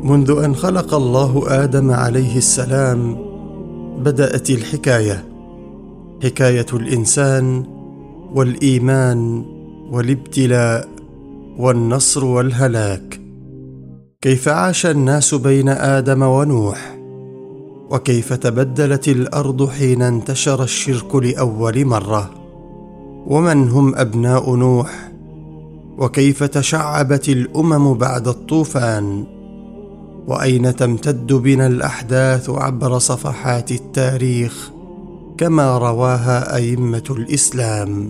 منذ أن خلق الله آدم عليه السلام بدأت الحكاية، حكاية الإنسان والإيمان والابتلاء والنصر والهلاك. كيف عاش الناس بين آدم ونوح، وكيف تبدلت الأرض حين انتشر الشرك لأول مرة، ومن هم أبناء نوح، وكيف تشعبت الأمم بعد الطوفان، وأين تمتد بنا الأحداث عبر صفحات التاريخ كما رواها أئمة الإسلام.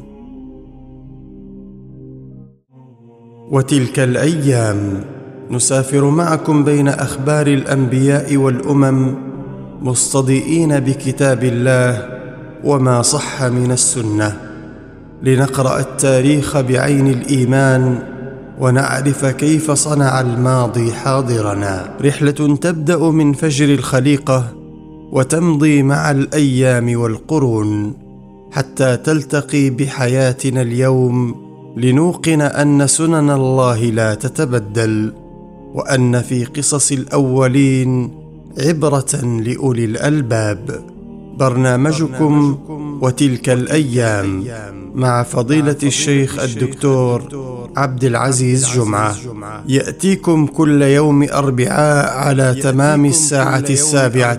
وتلك الأيام نسافر معكم بين أخبار الأنبياء والأمم، مصطدئين بكتاب الله وما صح من السنة، لنقرأ التاريخ بعين الإيمان ونعرف كيف صنع الماضي حاضرنا. رحلة تبدأ من فجر الخليقة وتمضي مع الأيام والقرون حتى تلتقي بحياتنا اليوم، لنوقن أن سنن الله لا تتبدل، وأن في قصص الأولين عبرة لأولي الألباب. برنامجكم وتلك الأيام مع فضيلة الشيخ الدكتور عبد العزيز جمعة، يأتيكم كل يوم أربعاء على تمام الساعة 7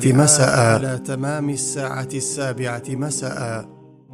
مساء.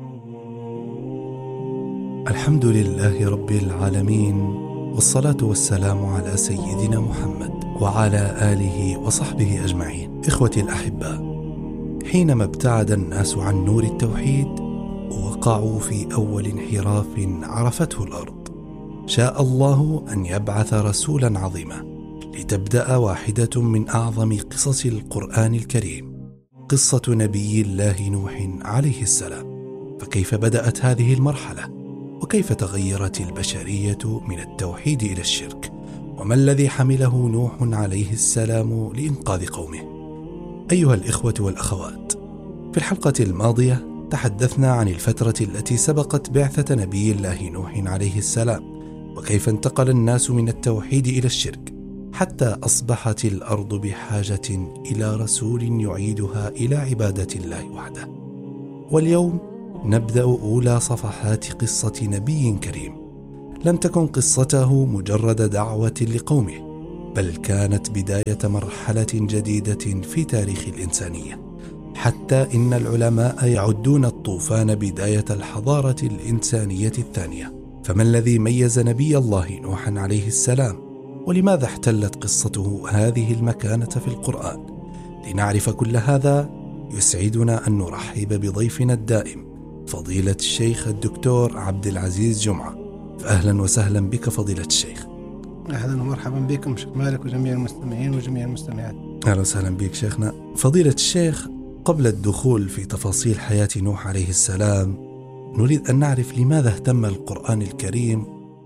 الحمد لله رب العالمين، والصلاة والسلام على سيدنا محمد وعلى آله وصحبه أجمعين. إخوتي الأحباء، حينما ابتعد الناس عن نور التوحيد ووقعوا في أول انحراف عرفته الأرض، شاء الله أن يبعث رسولا عظيما لتبدأ واحدة من أعظم قصص القرآن الكريم، قصة نبي الله نوح عليه السلام. فكيف بدأت هذه المرحلة؟ وكيف تغيرت البشرية من التوحيد إلى الشرك؟ وما الذي حمله نوح عليه السلام لإنقاذ قومه؟ أيها الإخوة والأخوات، في الحلقة الماضية تحدثنا عن الفترة التي سبقت بعثة نبي الله نوح عليه السلام، وكيف انتقل الناس من التوحيد إلى الشرك حتى أصبحت الأرض بحاجة إلى رسول يعيدها إلى عبادة الله وحده. واليوم نبدأ أولى صفحات قصة نبي كريم. لم تكن قصته مجرد دعوة لقومه، بل كانت بداية مرحلة جديدة في تاريخ الإنسانية، حتى إن العلماء يعدون الطوفان بداية الحضارة الإنسانية الثانية. فما الذي ميز نبي الله نوح عليه السلام؟ ولماذا احتلت قصته هذه المكانة في القرآن؟ لنعرف كل هذا يسعدنا أن نرحب بضيفنا الدائم فضيلة الشيخ الدكتور عبد العزيز جمعة. فأهلا وسهلا بك فضيلة الشيخ. أهلا ومرحبا بكم شيخ مالك وجميع المستمعين وجميع المستمعات. أهلا وسهلا بك شيخنا. فضيلة الشيخ، قبل الدخول في تفاصيل حياة نوح عليه السلام، نريد أن نعرف لماذا اهتم القرآن الكريم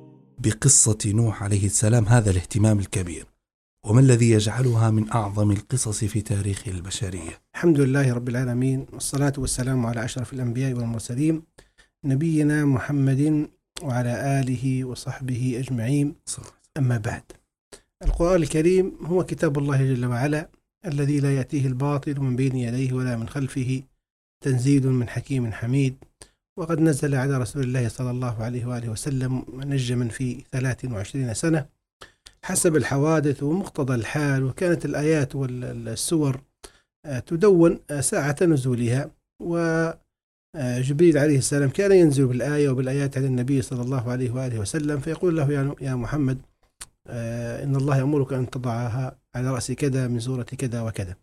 بقصة نوح عليه السلام هذا الاهتمام الكبير، وما الذي يجعلها من أعظم القصص في تاريخ البشرية؟ الحمد لله رب العالمين، والصلاة والسلام على أشرف الأنبياء والمرسلين، نبينا محمد وعلى آله وصحبه أجمعين. أما بعد، القرآن الكريم هو كتاب الله جل وعلا الذي لا يأتيه الباطل من بين يديه ولا من خلفه، تنزيل من حكيم حميد. وقد نزل على رسول الله صلى الله عليه وآله وسلم منجما في 23 سنة حسب الحوادث ومقتضى الحال، وكانت الآيات والسور تدون ساعة نزولها، وجبريل عليه السلام كان ينزل بالآية وبالآيات على النبي صلى الله عليه وآله وسلم، فيقول له يا محمد إن الله يأمرك أن تضعها على رأس كذا من سورة كذا وكذا.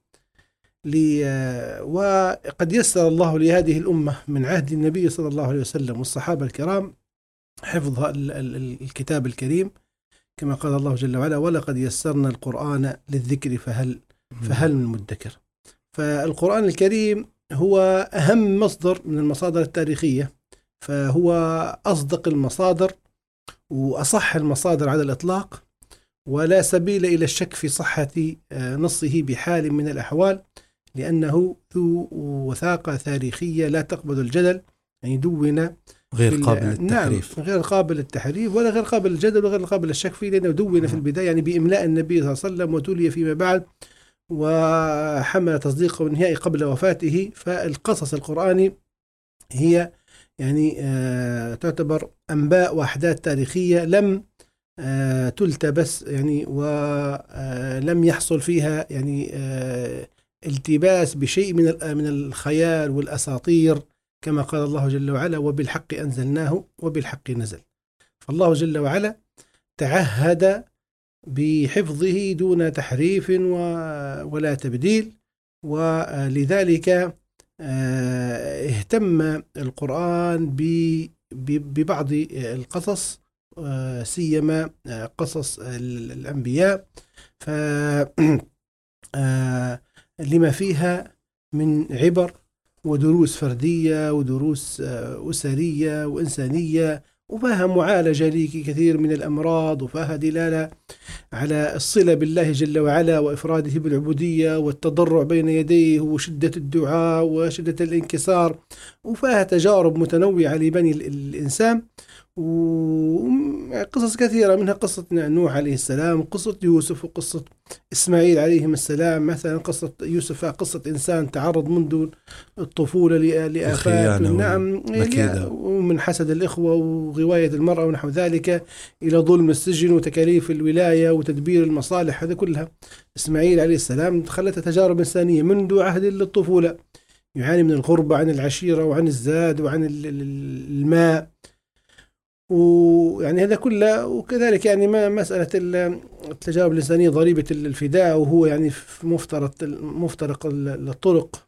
وقد يسر الله لهذه الأمة من عهد النبي صلى الله عليه وسلم والصحابة الكرام حفظ الكتاب الكريم، كما قال الله جل وعلا: ولقد يسرنا القرآن للذكر فهل من مدكر. فالقرآن الكريم هو أهم مصدر من المصادر التاريخية، فهو أصدق المصادر وأصح المصادر على الإطلاق، ولا سبيل إلى الشك في صحة نصه بحال من الأحوال، لأنه ذو وثاقة تاريخية لا تقبل الجدل، يعني دون غير قابل للتحريف. نعم، غير قابل للتحريف ولا غير قابل للجدل وغير قابل للشك فيه، لأنه دون في البداية يعني بإملاء النبي صلى الله عليه وسلم وتولي فيما بعد وحمل تصديقه والنهائي قبل وفاته. فالقصص القرآني هي يعني تعتبر أنباء وأحداث تاريخية لم تلتبس يعني ولم يحصل فيها يعني التباس بشيء من الخيال والأساطير، كما قال الله جل وعلا: وبالحق أنزلناه وبالحق نزل. فالله جل وعلا تعهد بحفظه دون تحريف ولا تبديل، ولذلك اهتم القرآن ببعض القصص سيما قصص الأنبياء لما فيها من عبر ودروس فردية ودروس أسرية وإنسانية، وفيها معالجة لكثير من الأمراض، وفيها دلالة على الصلة بالله جل وعلا وإفراده بالعبودية والتضرع بين يديه وشدة الدعاء وشدة الانكسار، وفيها تجارب متنوعة لبني الإنسان، وقصص كثيرة منها قصة نوح عليه السلام، قصة يوسف، وقصة إسماعيل عليهم السلام. مثلا قصة يوسف قصة إنسان تعرض منذ الطفولة لآفات، نعم، ومن حسد الإخوة وغواية المرأة ونحو ذلك، إلى ظلم السجن وتكاليف الولاية وتدبير المصالح. هذا كلها إسماعيل عليه السلام خلتها تجارب إنسانية منذ عهد الطفولة، يعاني من الغربة عن العشيرة وعن الزاد وعن الماء، ويعني هذا كله. وكذلك يعني ما مسألة التجارب الإنسانية ضريبة الفداء، وهو يعني في مفترق الطرق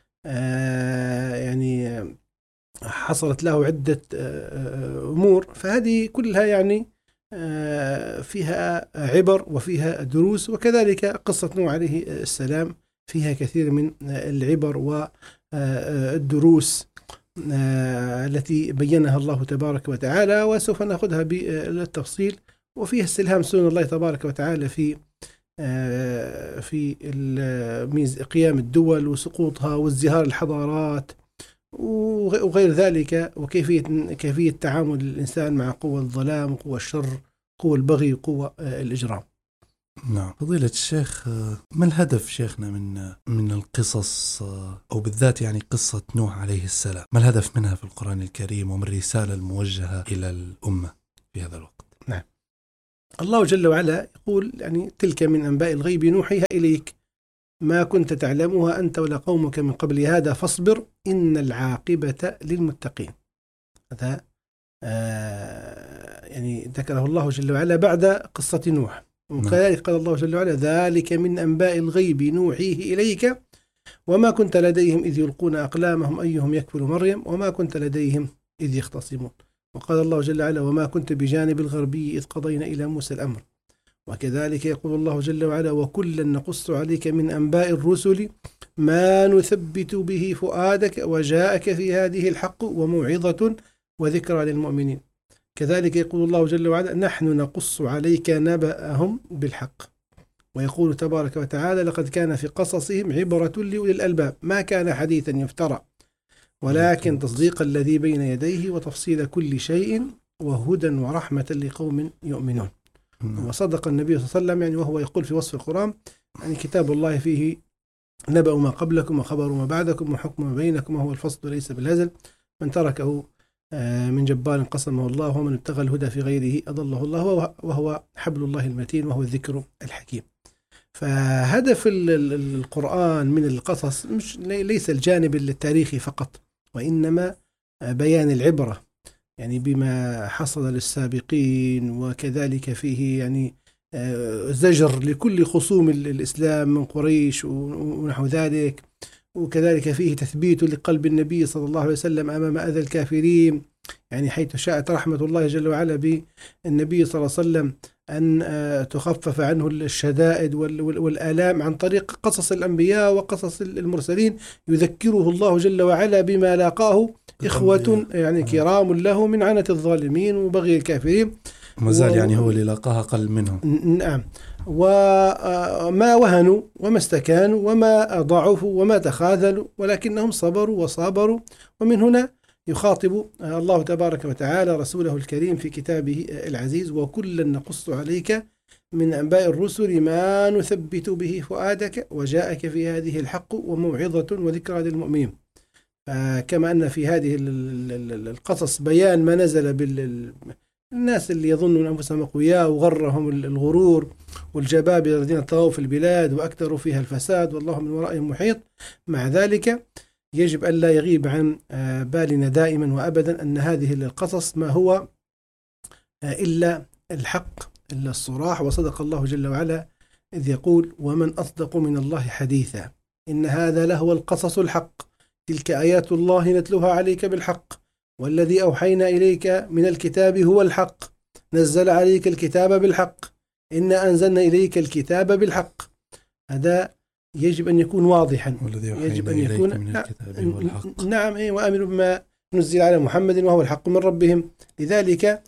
يعني حصلت له عدة أمور. فهذه كلها يعني فيها عبر وفيها دروس. وكذلك قصة نوح عليه السلام فيها كثير من العبر والدروس التي بينها الله تبارك وتعالى، وسوف نأخذها بالتفصيل. وفيها استلهام سنن الله تبارك وتعالى في قيام الدول وسقوطها وازدهار الحضارات وغير ذلك، وكيفية تعامل الإنسان مع قوى الظلام وقوى الشر، قوى البغي وقوى الإجرام. نعم. فضيلة الشيخ، ما الهدف شيخنا من القصص، أو بالذات يعني قصة نوح عليه السلام، ما الهدف منها في القرآن الكريم وما الرسالة الموجهة إلى الأمة في هذا الوقت؟ نعم. الله جل وعلا يقول يعني: تلك من أنباء الغيب نوحيها إليك ما كنت تعلمها أنت ولا قومك من قبل هذا فاصبر إن العاقبة للمتقين. هذا يعني ذكره الله جل وعلا بعد قصة نوح. وكذلك قال الله جل وعلا: ذلك من أنباء الغيب نوحيه إليك وما كنت لديهم إذ يلقون أقلامهم أيهم يكفل مريم وما كنت لديهم إذ يختصمون. وقال الله جل وعلا: وما كنت بجانب الغربي إذ قضينا إلى موسى الأمر. وكذلك يقول الله جل وعلا: وكلا نقص عليك من أنباء الرسل ما نثبت به فؤادك وجاءك في هذه الحق وموعظة وذكرى للمؤمنين. كذلك يقول الله جل وعلا: نحن نقص عليك نبأهم بالحق. ويقول تبارك وتعالى: لقد كان في قصصهم عبرة لأولي الألباب ما كان حديثا يفترى ولكن تصديق الذي بين يديه وتفصيل كل شيء وهدى ورحمة لقوم يؤمنون. وصدق النبي صلى الله عليه وسلم يعني وهو يقول في وصف القرآن: يعني كتاب الله فيه نبأ ما قبلكم وخبر ما بعدكم وحكم ما بينكم وهو الفصل وليس بالهزل، من تركه من جبار قسمه الله ومن ابتغى الهدى في غيره أضله الله وهو حبل الله المتين وهو الذكر الحكيم. فهدف القرآن من القصص ليس الجانب التاريخي فقط، وإنما بيان العبرة يعني بما حصل للسابقين، وكذلك فيه يعني زجر لكل خصوم الإسلام من قريش ونحو ذلك، وكذلك فيه تثبيت لقلب النبي صلى الله عليه وسلم أمام أذى الكافرين، يعني حيث شاءت رحمة الله جل وعلا بالنبي صلى الله عليه وسلم أن تخفف عنه الشدائد والآلام عن طريق قصص الأنبياء وقصص المرسلين، يذكره الله جل وعلا بما لاقاه إخوة يعني كرام له من عنة الظالمين وبغي الكافرين، ما زال يعني هو اللي لاقاها أقل منهم. نعم. وما وهنوا وما استكانوا وما ضعفوا وما تخاذلوا ولكنهم صبروا وصابروا. ومن هنا يخاطب الله تبارك وتعالى رسوله الكريم في كتابه العزيز: وكلا نقص عليك من أنباء الرسل ما نثبت به فؤادك وجاءك في هذه الحق وموعظة وذكرى للمؤمنين. كما أن في هذه القصص بيان ما نزل بالناس اللي يظنون أنفسهم أقوياء وغرهم الغرور والجبابرة الذين طغوا في البلاد وأكثروا فيها الفساد والله من ورائهم محيط. مع ذلك يجب أن لا يغيب عن بالنا دائما وأبدا أن هذه القصص ما هو إلا الحق، إلا الصراح. وصدق الله جل وعلا إذ يقول: ومن أصدق من الله حديثا إن هذا لهو القصص الحق تلك آيات الله نتلوها عليك بالحق والذي أوحينا إليك من الكتاب هو الحق نزل عليك الكتاب بالحق إنا أنزلنا إليك الكتاب بالحق. هذا يجب أن يكون واضحا، يجب أن يكون من الكتاب هو الحق. نعم، وآمنوا بما نزل على محمد وهو الحق من ربهم. لذلك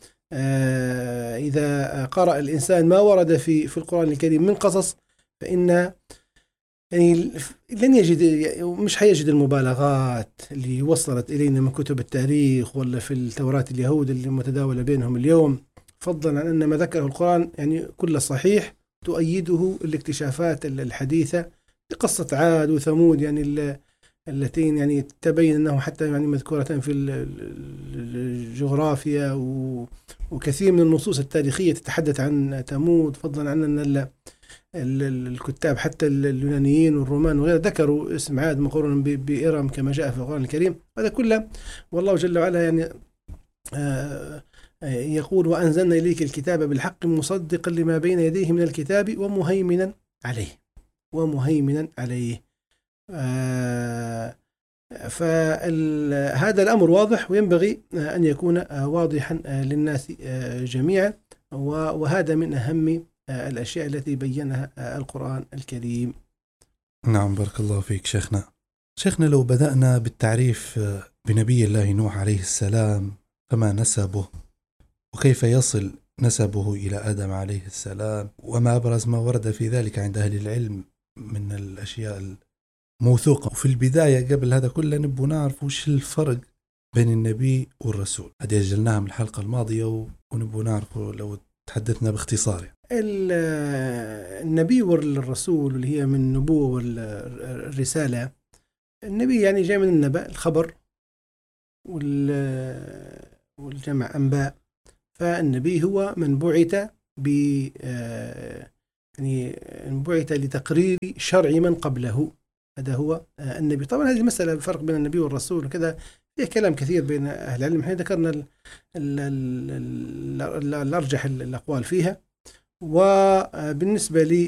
إذا قرأ الإنسان ما ورد في القرآن الكريم من قصص فإن يعني لن يجد، مش هيجد المبالغات اللي وصلت إلينا من كتب التاريخ ولا في التوراة اليهود اللي متداولة بينهم اليوم، فضلا عن أن ما ذكره القرآن يعني كله صحيح، تؤيده الاكتشافات الحديثة قصة عاد وثمود يعني اللتين يعني تبين أنه حتى يعني مذكورة في الجغرافيا وكثير من النصوص التاريخية تتحدث عن ثمود، فضلا عن أن الكتاب حتى اليونانيين والرومان وغيره ذكروا اسم عاد مقرونا بإرم كما جاء في القرآن الكريم. هذا كله والله جل وعلا يعني يقول: وأنزلنا إليك الكتاب بالحق مصدقا لما بين يديه من الكتاب ومهيمنا عليه. فهذا الأمر واضح وينبغي أن يكون واضحا للناس جميعا، وهذا من أهم الأشياء التي بينها القرآن الكريم. نعم، بارك الله فيك شيخنا. لو بدأنا بالتعريف بنبي الله نوح عليه السلام، فما نسبه وكيف يصل نسبه إلى آدم عليه السلام، وما أبرز ما ورد في ذلك عند أهل العلم من الأشياء الموثوقة. وفي البداية قبل هذا كله نبغى نعرف وش الفرق بين النبي والرسول. هذه أجلناها من الحلقة الماضية ونبغى نعرف لو تحدثنا باختصار. النبي والرسول اللي هي من النبوة والرسالة. النبي يعني جاء من النبأ، الخبر، والجمع أنباء. فالنبي هو من بعث يعني بعث لتقرير شرع من قبله، هذا هو النبي. طبعا هذه المسألة الفرق بين النبي والرسول وكذا فيه كلام كثير بين أهل العلم، احنا ذكرنا الأرجح الأقوال فيها. وبالنسبة